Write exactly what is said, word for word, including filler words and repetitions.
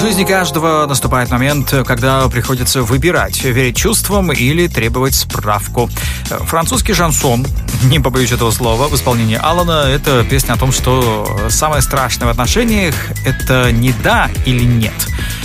жизни каждого наступает момент, когда приходится выбирать, верить чувствам или требовать справку. Французский шансон, не побоюсь этого слова, в исполнении Алана, это песня о том, что самое страшное в отношениях — это не да или нет.